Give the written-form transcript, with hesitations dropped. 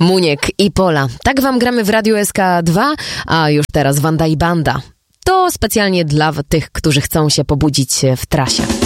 Muniek i Pola. Tak wam gramy w Radiu SK2, a już teraz Wanda i Banda. To specjalnie dla tych, którzy chcą się pobudzić w trasie.